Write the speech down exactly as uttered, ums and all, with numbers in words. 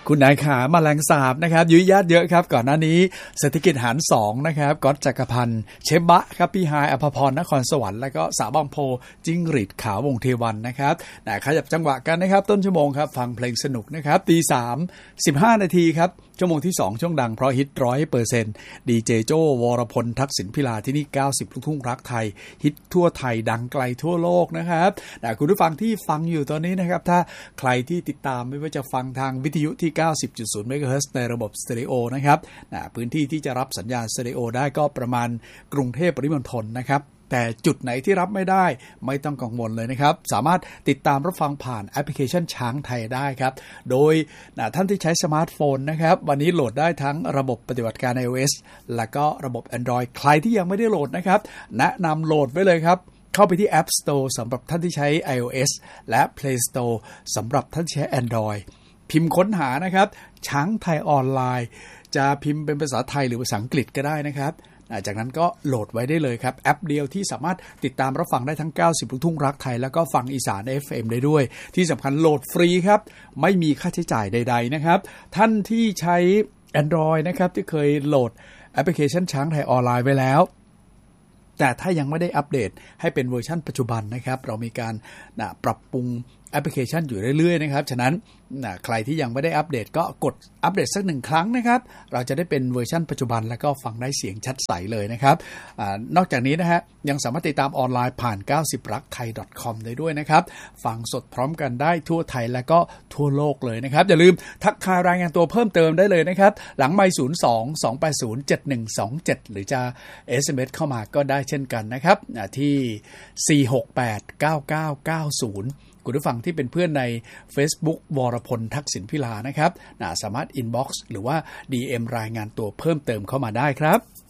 คุณนายขาแมลงสาบนะครับยุยญาติเยอะครับก่อนหน้านี้เศรษฐกิจหารสองนะครับก๊อตจักรพันธ์เชฟบะครับพี่ฮายอภพรนครสวรรค์แล้วก็สาวบางโพจิ้งหรีดขาววงเทวันนะครับแต่ขยับจังหวะกันนะครับต้นชั่วโมงครับฟังเพลงสนุกนะครับตีสามสิบห้านาทีครับชั่วโมงที่สองช่วงดังเพราะฮิต ร้อยเปอร์เซ็นต์ ดีเจโจวรพลทักษิณพิลาที่นี่เก้าสิบลูกทุ่งรักไทยฮิตทั่วไทยดังไกลทั่วโลกนะครับแต่คุณผู้ฟังที่ฟังอยู่ตอนนี้นะครับถ้าใครที่ติดตามไม่ว่าจะฟังทางวิทยุที่ เก้าสิบจุดศูนย์ เมกะเฮิรตซ์ในระบบสเตอริโอนะครับพื้นที่ที่จะรับสัญญาณสเตอริโอได้ก็ประมาณกรุงเทพปริมณฑลนะครับแต่จุดไหนที่รับไม่ได้ไม่ต้องกังวลเลยนะครับสามารถติดตามรับฟังผ่านแอปพลิเคชันช้างไทยได้ครับโดยท่านที่ใช้สมาร์ทโฟนนะครับวันนี้โหลดได้ทั้งระบบปฏิบัติการ iOS และก็ระบบ Android ใครที่ยังไม่ได้โหลดนะครับแนะนำโหลดไว้เลยครับเข้าไปที่ App Store สำหรับท่านที่ใช้ iOS และ Play Store สำหรับท่านที่ใช้ Android พิมพ์ค้นหานะครับช้างไทยออนไลน์จะพิมพ์เป็นภาษาไทยหรือภาษาอังกฤษก็ได้นะครับจากนั้นก็โหลดไว้ได้เลยครับแอปเดียวที่สามารถติดตามรับฟังได้ทั้งเก้าสิบลูกทุ่งรักไทยแล้วก็ฟังอีสาน เอฟ เอ็ม ได้ด้วยที่สำคัญโหลดฟรีครับไม่มีค่าใช้จ่ายใดๆนะครับท่านที่ใช้ Android นะครับที่เคยโหลดแอปพลิเคชันช้างไทยออนไลน์ไว้แล้วแต่ถ้ายังไม่ได้อัปเดตให้เป็นเวอร์ชันปัจจุบันนะครับเรามีการนะปรับปรุงแอปพลิเคชันอยู่เรื่อยๆนะครับฉะนั้นนะใครที่ยังไม่ได้อัปเดตก็กดอัปเดตสักหนึ่งครั้งนะครับเราจะได้เป็นเวอร์ชันปัจจุบันแล้วก็ฟังได้เสียงชัดใสเลยนะครับอานอกจากนี้นะฮะยังสามารถติดตามออนไลน์ผ่าน เก้าสิบรักไทย .com ได้ด้วยนะครับฟังสดพร้อมกันได้ทั่วไทยและก็ทั่วโลกเลยนะครับอย่าลืมทักทายรายงานตัวเพิ่มเติมได้เลยนะครับหลังไมค์ศูนย์ สอง สอง แปด ศูนย์ เจ็ด หนึ่ง สอง เจ็ดหรือจะ เอส เอ็ม เอส เข้ามาก็ได้เช่นกันนะครับที่สี่ หก แปด เก้า เก้า เก้า ศูนย์คุณผู้ฟังที่เป็นเพื่อนใน Facebook วรพลทักษิณพิลานะครับสามารถ inbox หรือว่า ดี เอ็ม รายงานตัวเพิ่มเติมเข้ามาได้ครับ